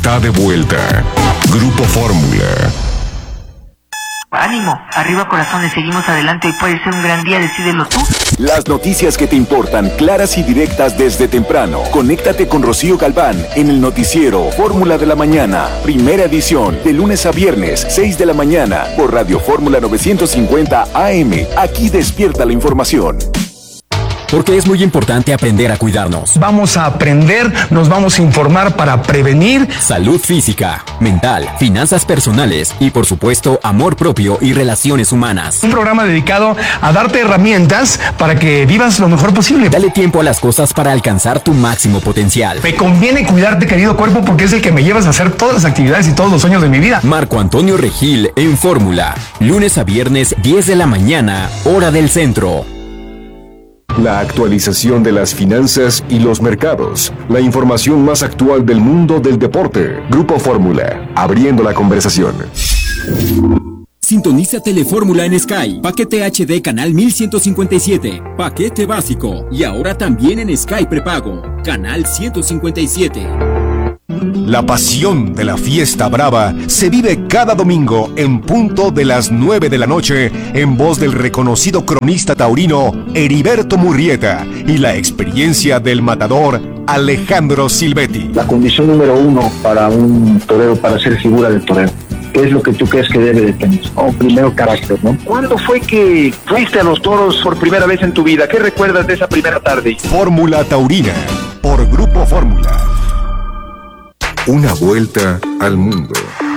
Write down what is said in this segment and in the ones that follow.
Está de vuelta. Grupo Fórmula. Ánimo, arriba corazones, seguimos adelante, hoy puede ser un gran día, decídelo tú. Las noticias que te importan, claras y directas desde temprano. Conéctate con Rocío Galván en el noticiero Fórmula de la Mañana, primera edición, de lunes a viernes, 6 de la mañana, por Radio Fórmula 950 AM. Aquí despierta la información. Porque es muy importante aprender a cuidarnos. Vamos a aprender, nos vamos a informar para prevenir. Salud física, mental, finanzas personales y, por supuesto, amor propio y relaciones humanas. Un programa dedicado a darte herramientas para que vivas lo mejor posible. Dale tiempo a las cosas para alcanzar tu máximo potencial. Me conviene cuidarte, querido cuerpo, porque es el que me llevas a hacer todas las actividades y todos los sueños de mi vida. Marco Antonio Regil en Fórmula. Lunes a viernes, 10 de la mañana, hora del centro. La actualización de las finanzas y los mercados. La información más actual del mundo del deporte. Grupo Fórmula, abriendo la conversación. Sintoniza Telefórmula en Sky. Paquete HD canal 1157. Paquete básico. Y ahora también en Sky prepago. Canal 157. La pasión de la fiesta brava se vive cada domingo en punto de las 9 de la noche en voz del reconocido cronista taurino Heriberto Murrieta y la experiencia del matador Alejandro Silvetti. La condición número uno para un torero, para ser figura del torero, ¿qué es lo que tú crees que debe de tener? Primero, carácter, ¿no? ¿Cuándo fue que fuiste a los toros por primera vez en tu vida? ¿Qué recuerdas de esa primera tarde? Fórmula Taurina, por Grupo Fórmula. Una vuelta al mundo.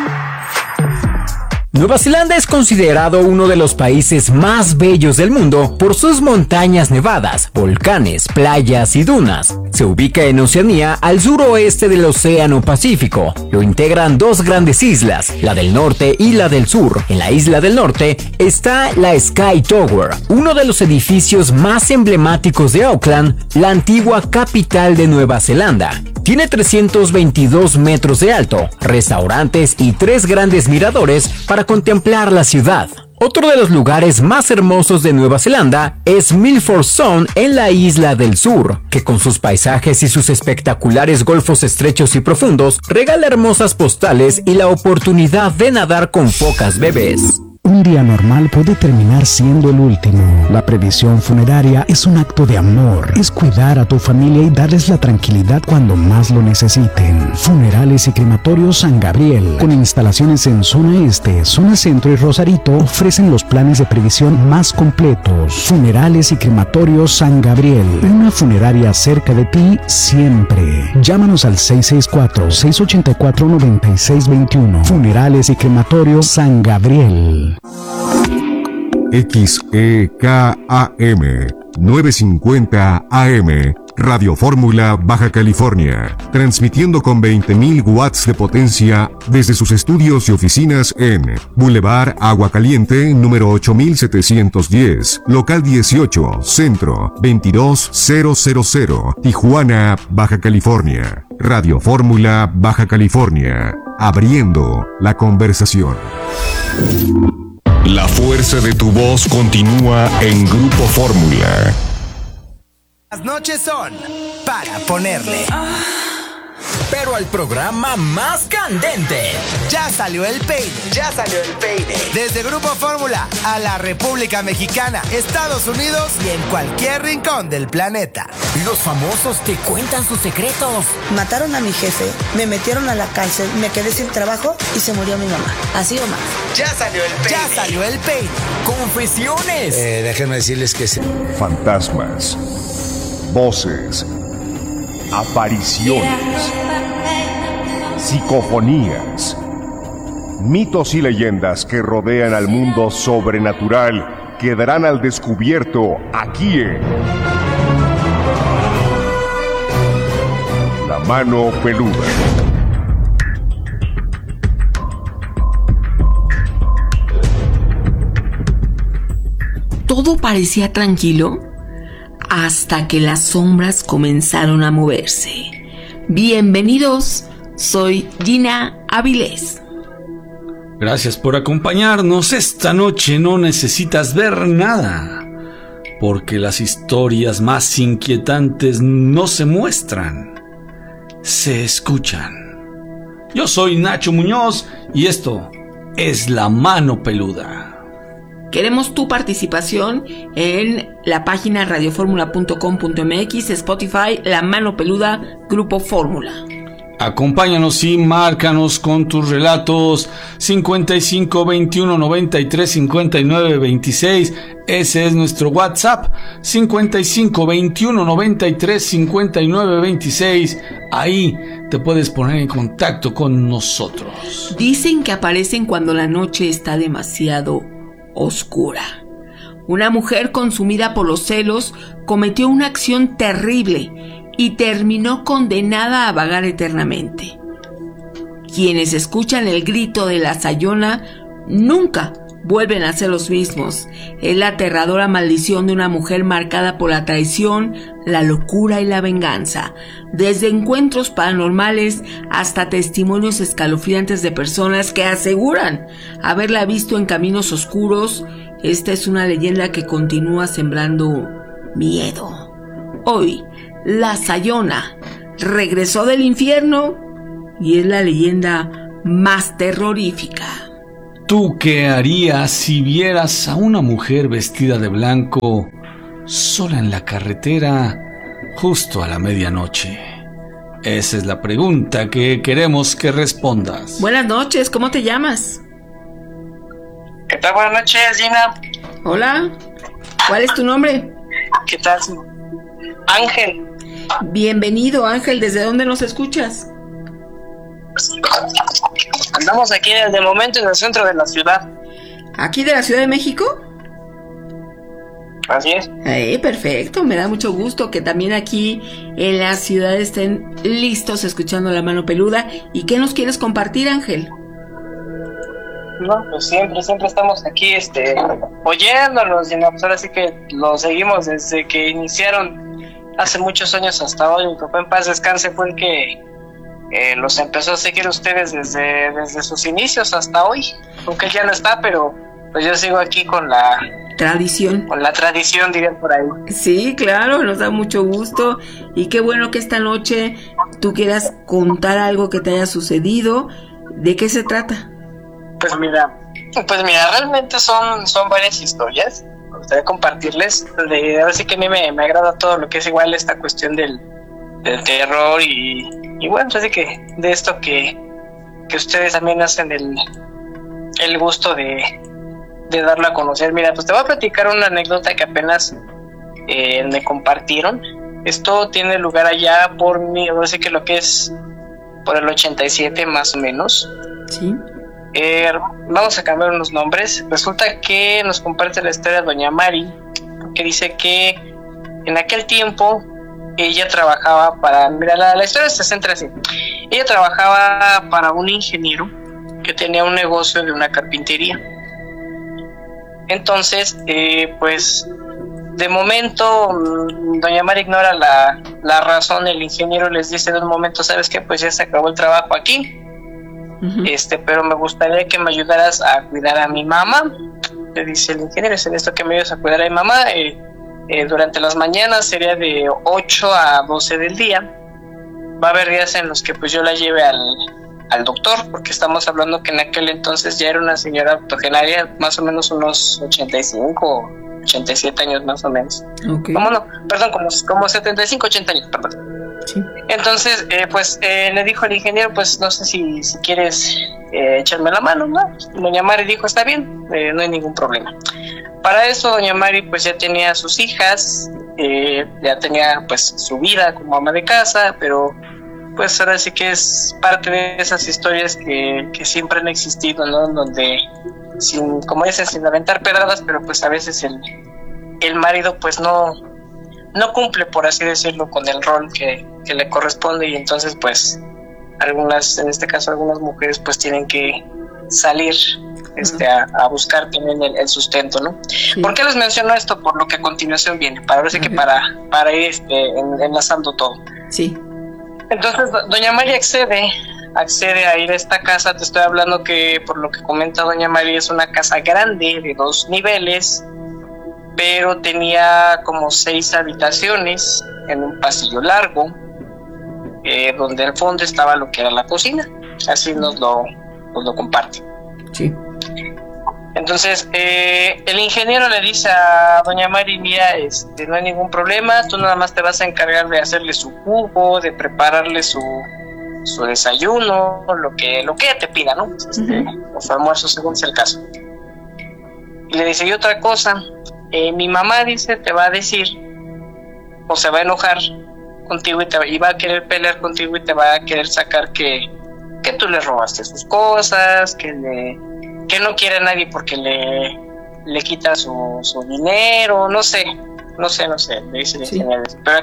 Nueva Zelanda es considerado uno de los países más bellos del mundo por sus montañas nevadas, volcanes, playas y dunas. Se ubica en Oceanía, al suroeste del Océano Pacífico. Lo integran dos grandes islas, la del norte y la del sur. En la isla del norte está la Sky Tower, uno de los edificios más emblemáticos de Auckland, la antigua capital de Nueva Zelanda. Tiene 322 metros de alto, restaurantes y 3 grandes miradores para contemplar la ciudad. Otro de los lugares más hermosos de Nueva Zelanda es Milford Sound en la isla del sur, que con sus paisajes y sus espectaculares golfos estrechos y profundos regala hermosas postales y la oportunidad de nadar con focas bebés. Un día normal puede terminar siendo el último. La previsión funeraria es un acto de amor. Es cuidar a tu familia y darles la tranquilidad cuando más lo necesiten. Funerales y Crematorios San Gabriel, con instalaciones en zona este, zona centro y Rosarito, ofrecen los planes de previsión más completos. Funerales y Crematorios San Gabriel, una funeraria cerca de ti siempre. Llámanos al 664-684-9621. Funerales y Crematorios San Gabriel. XEKAM 950 AM, Radio Fórmula, Baja California, transmitiendo con 20.000 watts de potencia desde sus estudios y oficinas en Boulevard Agua Caliente, número 8710, local 18, Centro, 22000, Tijuana, Baja California. Radio Fórmula, Baja California, abriendo la conversación. La fuerza de tu voz continúa en Grupo Fórmula. Las noches son para ponerle pero al programa más candente. Ya salió el peine. Desde Grupo Fórmula a la República Mexicana, Estados Unidos y en cualquier rincón del planeta. Los famosos te cuentan sus secretos. Mataron a mi jefe, me metieron a la cárcel, me quedé sin trabajo y se murió mi mamá. Así o más. Ya salió el peine. Confesiones. Déjenme decirles que fantasmas, voces, apariciones, psicofonías, mitos y leyendas que rodean al mundo sobrenatural quedarán al descubierto aquí en La Mano Peluda. Todo parecía tranquilo hasta que las sombras comenzaron a moverse. Bienvenidos, soy Gina Avilés. Gracias por acompañarnos. Esta noche no necesitas ver nada, porque las historias más inquietantes no se muestran, se escuchan. Yo soy Nacho Muñoz y esto es La Mano Peluda. Queremos tu participación en la página radioformula.com.mx, Spotify, La Mano Peluda, Grupo Fórmula. Acompáñanos y márcanos con tus relatos 55 21 93 59 26. Ese es nuestro WhatsApp 55 21 93 59 26. Ahí te puedes poner en contacto con nosotros. Dicen que aparecen cuando la noche está demasiado oscura. Una mujer consumida por los celos cometió una acción terrible y terminó condenada a vagar eternamente. Quienes escuchan el grito de la Sayona nunca vuelven a ser los mismos. Es la aterradora maldición de una mujer marcada por la traición, la locura y la venganza. Desde encuentros paranormales hasta testimonios escalofriantes de personas que aseguran haberla visto en caminos oscuros, esta es una leyenda que continúa sembrando miedo. Hoy, la Sayona regresó del infierno y es la leyenda más terrorífica. ¿Tú qué harías si vieras a una mujer vestida de blanco sola en la carretera justo a la medianoche? Esa es la pregunta que queremos que respondas. Buenas noches, ¿cómo te llamas? ¿Qué tal? Buenas noches, Gina. Hola, ¿cuál es tu nombre? ¿Qué tal? Ángel. Bienvenido, Ángel, ¿desde dónde nos escuchas? Andamos aquí desde el momento en el centro de la ciudad. ¿Aquí de la Ciudad de México? Así es. Perfecto, me da mucho gusto que también aquí en la ciudad estén listos escuchando La Mano Peluda. ¿Y qué nos quieres compartir, Ángel? No, pues siempre estamos aquí oyéndolos, y pues ahora sí que los seguimos desde que iniciaron hace muchos años hasta hoy. Mi papá en paz descanse fue el que los empezó a seguir ustedes desde sus inicios hasta hoy, aunque él ya no está, pero pues yo sigo aquí con la tradición. Con la tradición, dirían por ahí. Sí, claro, nos da mucho gusto y qué bueno que esta noche tú quieras contar algo que te haya sucedido. ¿De qué se trata? Pues mira, realmente son varias historias. Me gustaría compartirles. Ahora sí que a mí me agrada todo lo que es igual esta cuestión del terror y bueno, así que de esto que ustedes también hacen el gusto de darlo a conocer. Mira, pues te voy a platicar una anécdota que apenas me compartieron. Esto tiene lugar allá por mí, ahora sí que lo que es por el 87 más o menos. Sí. Vamos a cambiar unos nombres. Resulta que nos comparte la historia de doña Mari, que dice que en aquel tiempo ella trabajaba para... Mira, la historia se centra así. Ella trabajaba para un ingeniero que tenía un negocio de una carpintería. Entonces, pues, de momento, doña Mari ignora la razón. El ingeniero les dice de un momento, ¿sabes qué? Pues ya se acabó el trabajo aquí. Pero me gustaría que me ayudaras a cuidar a mi mamá. Le dice el ingeniero, es en esto que me ayudas a cuidar a mi mamá. Durante las mañanas sería de 8 a 12 del día. Va a haber días en los que pues yo la lleve al doctor, porque estamos hablando que en aquel entonces ya era una señora octogenaria, más o menos unos 85 o 87 años más o menos. Okay. ¿Cómo no? Perdón, como 75, 80 años, perdón. Sí. Entonces, pues le dijo el ingeniero, pues no sé si quieres echarme la mano, ¿no? Doña Mari dijo, está bien, no hay ningún problema. Para eso doña Mari pues ya tenía sus hijas, ya tenía pues su vida como ama de casa, pero pues ahora sí que es parte de esas historias que siempre han existido, ¿no? Donde, como dicen, sin aventar pedradas, pero pues a veces el marido pues no cumple, por así decirlo, con el rol que le corresponde, y entonces pues en este caso algunas mujeres pues tienen que salir a buscar también el sustento, ¿no? Sí. ¿Por qué les menciono esto? Por lo que a continuación viene, para ir enlazando todo. Sí. Entonces doña María accede a ir a esta casa. Te estoy hablando que, por lo que comenta doña María, es una casa grande de 2 niveles, pero tenía como 6 habitaciones en un pasillo largo, donde al fondo estaba lo que era la cocina. Así nos lo comparte. Sí. Entonces, el ingeniero le dice a doña Mari, mira, no hay ningún problema, tú nada más te vas a encargar de hacerle su jugo, de prepararle su desayuno, lo que ella te pida, ¿no? O su almuerzo, según sea el caso. Y le dice, y otra cosa, mi mamá dice, te va a decir, o se va a enojar contigo y va a querer pelear contigo y te va a querer sacar que tú le robaste sus cosas, que no quiere a nadie porque le quita su dinero, no sé, le dice el ingeniero. Pero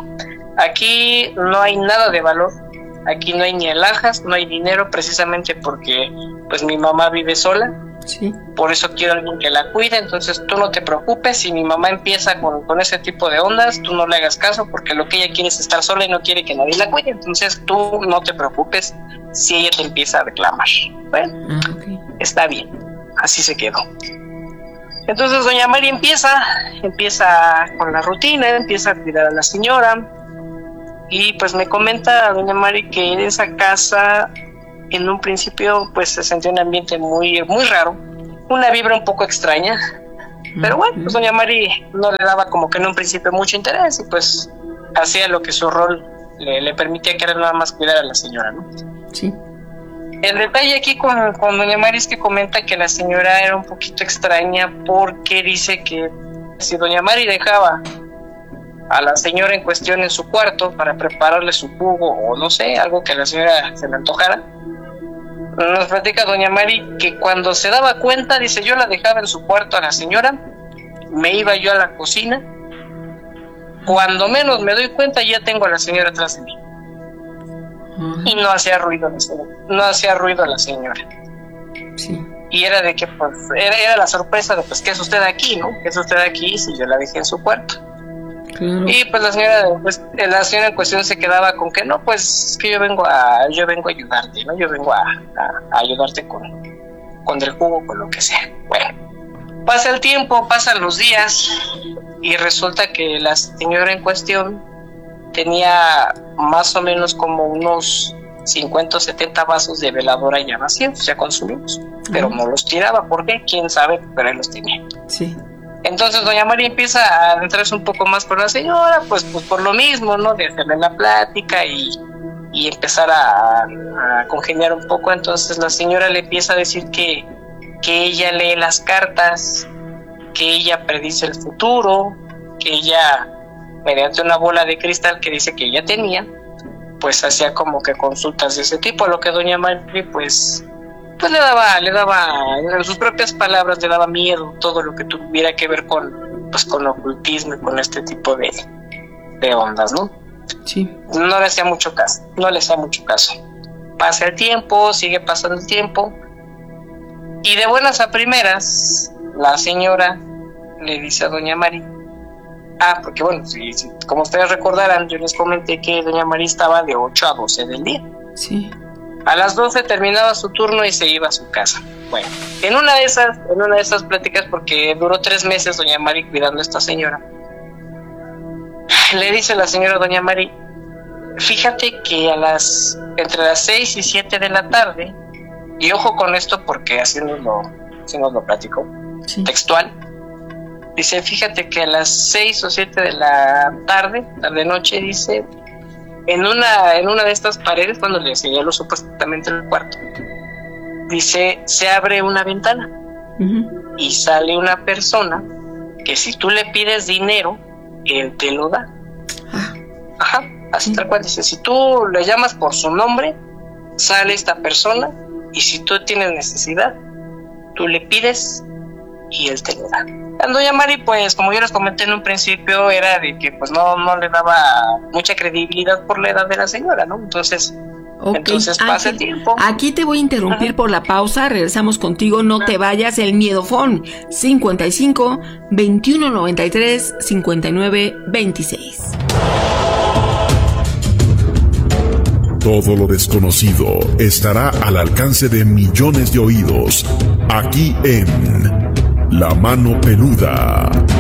aquí no hay nada de valor, aquí no hay ni alhajas, no hay dinero, precisamente porque pues mi mamá vive sola. Sí. Por eso quiero a alguien que la cuide, entonces tú no te preocupes, si mi mamá empieza con ese tipo de ondas, tú no le hagas caso, porque lo que ella quiere es estar sola y no quiere que nadie la cuide, entonces tú no te preocupes si ella te empieza a reclamar. Bueno, Está bien, así se quedó. Entonces doña Mari empieza con la rutina, empieza a cuidar a la señora, y pues me comenta doña Mari que en esa casa en un principio pues se sentía un ambiente muy, muy raro, una vibra un poco extraña, pero bueno, pues doña Mari no le daba como que en un principio mucho interés y pues hacía lo que su rol le permitía, que era nada más cuidar a la señora, ¿no? Sí. El detalle aquí con doña Mari es que comenta que la señora era un poquito extraña porque dice que si doña Mari dejaba a la señora en cuestión en su cuarto para prepararle su jugo o no sé, algo que a la señora se le antojara, nos platica doña Mari que cuando se daba cuenta, dice, yo la dejaba en su cuarto a la señora, me iba yo a la cocina, cuando menos me doy cuenta ya tengo a la señora atrás de mí. Y no hacía ruido la señora. Sí. Y era de que pues era la sorpresa de pues ¿qué es usted aquí, no? ¿Qué es usted aquí si yo la dejé en su cuarto? Claro. Y pues la señora en cuestión se quedaba con que no, pues que yo vengo a ayudarte, ¿no? Yo vengo a ayudarte con el jugo, con lo que sea. Bueno, pasa el tiempo, pasan los días y resulta que la señora en cuestión tenía más o menos como unos 50 o 70 vasos de veladora ya vacíos, ya consumidos, pero no los tiraba. ¿Por qué? ¿Quién sabe? Pero él los tenía. Sí. Entonces doña María empieza a adentrarse un poco más con la señora, pues por lo mismo, ¿no? De hacerle la plática y empezar a congeniar un poco. Entonces la señora le empieza a decir que ella lee las cartas, que ella predice el futuro, que ella, mediante una bola de cristal que dice que ella tenía, pues hacía como que consultas de ese tipo, a lo que doña Mari pues le daba, en sus propias palabras, le daba miedo todo lo que tuviera que ver con ocultismo y con este tipo de ondas, ¿no? Sí. No le hacía mucho caso. Pasa el tiempo, sigue pasando el tiempo, y de buenas a primeras, la señora le dice a doña Mari, porque bueno, si, como ustedes recordarán, yo les comenté que doña Mari estaba de 8 a 12 del día. Sí. A las 12 terminaba su turno y se iba a su casa. Bueno, en una de esas pláticas, porque duró 3 meses doña Mari cuidando a esta señora, le dice la señora a doña Mari, fíjate que entre las 6 y 7 de la tarde, y ojo con esto porque así nos lo platicó, sí, textual, dice, fíjate que a las 6 o 7 de la tarde noche, dice, en una de estas paredes, cuando le señaló supuestamente el cuarto, dice, se abre una ventana, y sale una persona que si tú le pides dinero, él te lo da. Ajá, así tal cual, dice, si tú le llamas por su nombre, sale esta persona, y si tú tienes necesidad, tú le pides y él te lo da. Doña Mari, pues como yo les comenté en un principio, era de que pues no le daba mucha credibilidad por la edad de la señora, ¿no? Entonces pasa el tiempo. Aquí te voy a interrumpir por la pausa, regresamos contigo, no te vayas, el miedofón 55 21 93 59 26. Todo lo desconocido estará al alcance de millones de oídos, aquí en La Mano Peluda.